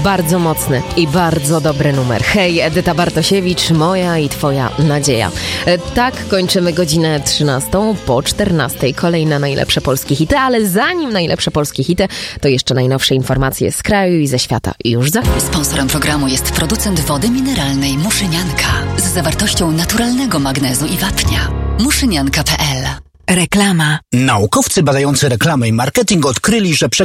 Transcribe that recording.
Bardzo mocny i bardzo dobry numer. Hej, Edyta Bartosiewicz, moja i twoja nadzieja. Tak, kończymy godzinę 13. Po 14. kolejne najlepsze polskie hity, ale zanim najlepsze polskie hity, to jeszcze najnowsze informacje z kraju i ze świata. Już za chwilę. Sponsorem programu jest producent wody mineralnej Muszynianka z zawartością naturalnego magnezu i wapnia. Muszynianka.pl. Reklama. Naukowcy badający reklamę i marketing odkryli, że